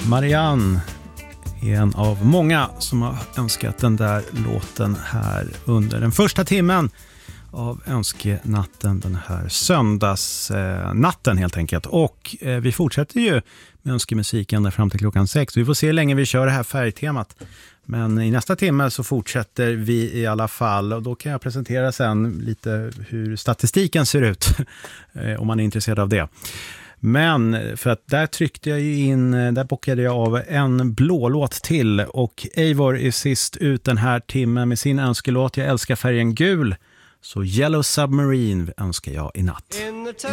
Marianne är en av många som har önskat den där låten här under den första timmen av önskenatten, den här söndagsnatten helt enkelt. Och vi fortsätter ju med önskemusiken där fram till klockan 6. Vi får se hur länge vi kör det här färgtemat. Men i nästa timme så fortsätter vi i alla fall, och då kan jag presentera sen lite hur statistiken ser ut om man är intresserad av det. Men för att där tryckte jag ju in, där bockade jag av en blå låt till, och Eivor är sist ut den här timmen med sin önskelåt Jag älskar färgen gul, så Yellow Submarine önskar jag i natt. In the